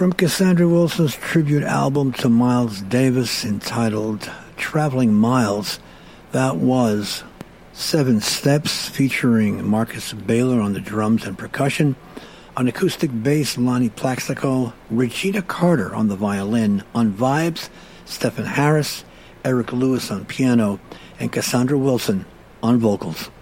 From Cassandra Wilson's tribute album to Miles Davis entitled Traveling Miles, that was Seven Steps featuring Marcus Baylor on the drums and percussion. On acoustic bass, Lonnie Plaxico, Regina Carter on the violin. On vibes, Stephen Harris, Eric Lewis on piano, and Cassandra Wilson on vocals.